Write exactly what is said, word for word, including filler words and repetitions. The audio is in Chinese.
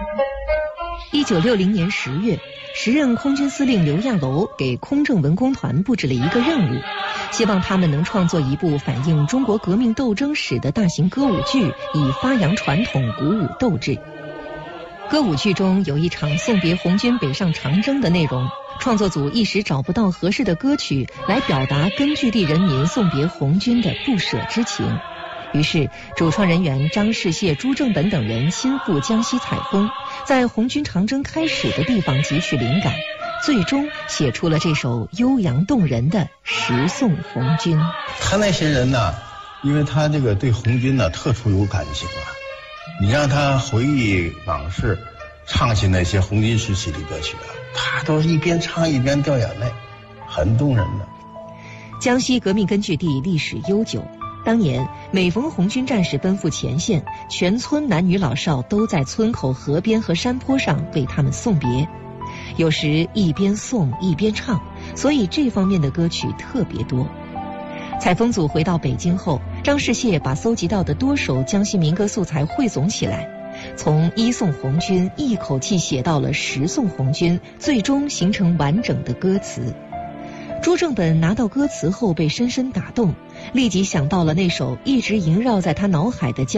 一九六零年十月，时任空军司令刘亚楼给空政文工团布置了一个任务，希望他们能创作一部反映中国革命斗争史的大型歌舞剧，以发扬传统，鼓舞斗志。歌舞剧中有一场送别红军北上长征的内容，创作组一时找不到合适的歌曲来表达根据地人民送别红军的不舍之情。于是主创人员张世燮、朱正本等人亲赴江西采风，在红军长征开始的地方汲取灵感，最终写出了这首悠扬动人的《十送红军》。 他那些人呢，因为他这个对红军呢特殊有感情啊，你让他回忆往事，唱起那些红军时期的歌曲啊，他都是一边唱一边掉眼泪，很动人的。 江西革命根据地历史悠久，当年每逢红军战士奔赴前线，全村男女老少都在村口、河边和山坡上为他们送别，有时一边送一边唱，所以这方面的歌曲特别多。采风组回到北京后，张世燮把搜集到的多首江西民歌素材汇总起来，从一送红军一口气写到了十送红军，最终形成完整的歌词。朱正本拿到歌词后被深深打动，立即想到了那首一直萦绕在他脑海的